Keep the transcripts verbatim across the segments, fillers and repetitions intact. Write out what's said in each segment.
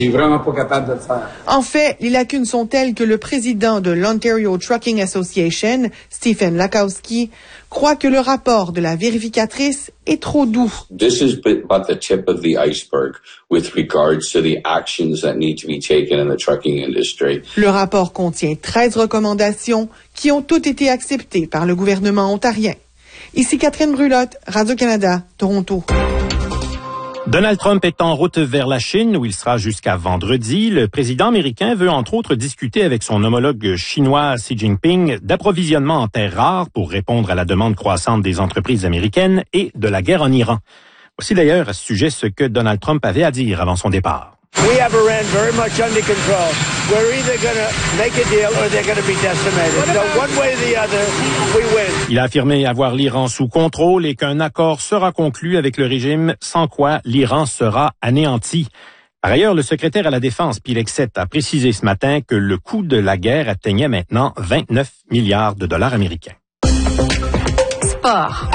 Je suis vraiment pas capable de le faire. En fait, les lacunes sont telles que le président de l'Ontario Trucking Association, Stephen Lakowski, croit que le rapport de la vérificatrice est trop doux. This is but the tip of the iceberg with regards to the actions that need to be taken in the trucking industry. Le rapport contient treize recommandations qui ont toutes été acceptées par le gouvernement ontarien. Ici Catherine Brulotte, Radio-Canada, Toronto. Donald Trump est en route vers la Chine, où il sera jusqu'à vendredi. Le président américain veut entre autres discuter avec son homologue chinois Xi Jinping d'approvisionnement en terres rares pour répondre à la demande croissante des entreprises américaines et de la guerre en Iran. Voici d'ailleurs à ce sujet ce que Donald Trump avait à dire avant son départ. We have Iran very much under control. We're either going to make a deal or they're going to be decimated. So one way or the other, we win. Il a affirmé avoir l'Iran sous contrôle et qu'un accord sera conclu avec le régime, sans quoi l'Iran sera anéanti. Par ailleurs, le secrétaire à la Défense, Pete Hegseth, a précisé ce matin que le coût de la guerre atteignait maintenant vingt-neuf milliards de dollars américains. Sport.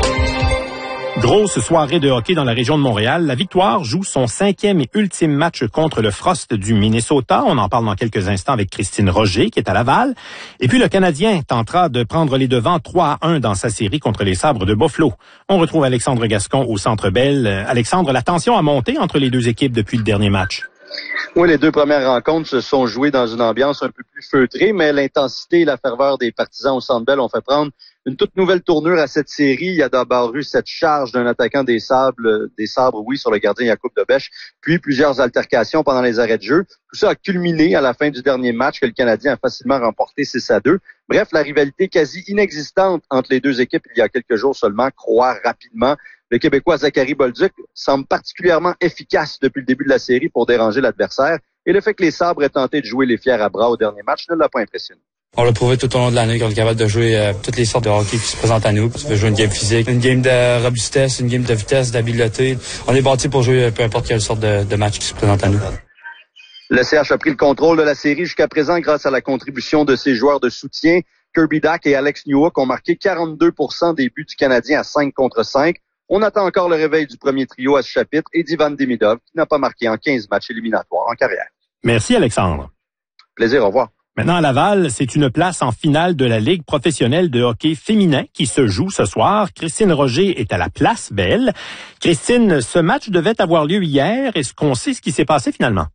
Grosse soirée de hockey dans la région de Montréal. La Victoire joue son cinquième et ultime match contre le Frost du Minnesota. On en parle dans quelques instants avec Christine Roger, qui est à Laval. Et puis le Canadien tentera de prendre les devants trois à un dans sa série contre les Sabres de Buffalo. On retrouve Alexandre Gascon au Centre Bell. Alexandre, la tension a monté entre les deux équipes depuis le dernier match. Oui, les deux premières rencontres se sont jouées dans une ambiance un peu plus feutrée, mais l'intensité et la ferveur des partisans au Centre Bell ont fait prendre une toute nouvelle tournure à cette série. Il y a d'abord eu cette charge d'un attaquant des Sabres, des Sabres, oui, sur le gardien Jakub Dobeš, puis plusieurs altercations pendant les arrêts de jeu. Tout ça a culminé à la fin du dernier match que le Canadien a facilement remporté six à deux. Bref, la rivalité quasi inexistante entre les deux équipes il y a quelques jours seulement croît rapidement. Le Québécois Zachary Bolduc semble particulièrement efficace depuis le début de la série pour déranger l'adversaire. Et le fait que les Sabres aient tenté de jouer les fiers à bras au dernier match ne l'a pas impressionné. On l'a prouvé tout au long de l'année qu'on est capable de jouer euh, toutes les sortes de hockey qui se présentent à nous. Tu veux jouer une game physique, une game de robustesse, une game de vitesse, d'habileté. On est bâti pour jouer peu importe quelle sorte de, de match qui se présente à nous. Le C H a pris le contrôle de la série jusqu'à présent grâce à la contribution de ses joueurs de soutien. Kirby Dack et Alex Newhook ont marqué quarante-deux pour cent des buts du Canadien à cinq contre cinq. On attend encore le réveil du premier trio à ce chapitre et d'Ivan Demidov, qui n'a pas marqué en quinze matchs éliminatoires en carrière. Merci Alexandre. Plaisir, au revoir. Maintenant à Laval, c'est une place en finale de la Ligue professionnelle de hockey féminin qui se joue ce soir. Christine Roger est à la Place Belle. Christine, ce match devait avoir lieu hier. Est-ce qu'on sait ce qui s'est passé finalement?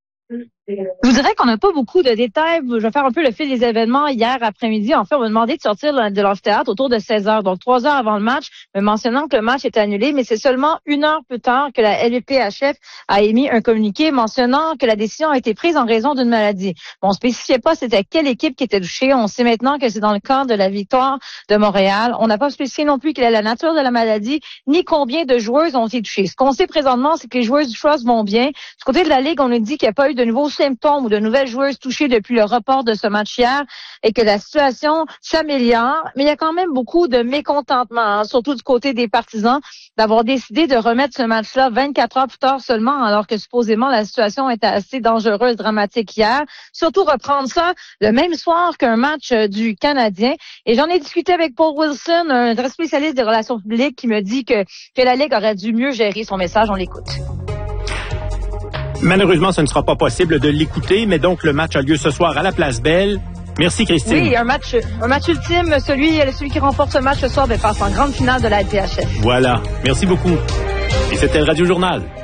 Je vous dirais qu'on n'a pas beaucoup de détails. Je vais faire un peu le fil des événements hier après-midi. En fait, on m'a demandé de sortir de l'amphithéâtre autour de seize heures, donc trois heures avant le match, me mentionnant que le match est annulé, mais c'est seulement une heure plus tard que la L V P H F a émis un communiqué mentionnant que la décision a été prise en raison d'une maladie. Bon, on ne spécifiait pas c'était quelle équipe qui était touchée. On sait maintenant que c'est dans le cadre de la Victoire de Montréal. On n'a pas spécifié non plus quelle est la nature de la maladie, ni combien de joueuses ont été touchées. Ce qu'on sait présentement, c'est que les joueuses du Frost vont bien. Du côté de la Ligue, on nous dit qu'il n'y a pas eu de nouveaux symptômes ou de nouvelles joueuses touchées depuis le report de ce match hier et que la situation s'améliore. Mais il y a quand même beaucoup de mécontentement, hein, surtout du côté des partisans, d'avoir décidé de remettre ce match-là vingt-quatre heures plus tard seulement, alors que supposément la situation était assez dangereuse, dramatique hier. Surtout reprendre ça le même soir qu'un match du Canadien. Et j'en ai discuté avec Paul Wilson, un très spécialiste des relations publiques, qui me dit que, que la Ligue aurait dû mieux gérer son message. On l'écoute. Malheureusement, ce ne sera pas possible de l'écouter, mais donc le match a lieu ce soir à la Place Belle. Merci Christine. Oui, un match, un match ultime. Celui, celui qui remporte ce match ce soir ben, passe en grande finale de la L P H F. Voilà. Merci beaucoup. Et c'était le Radio Journal.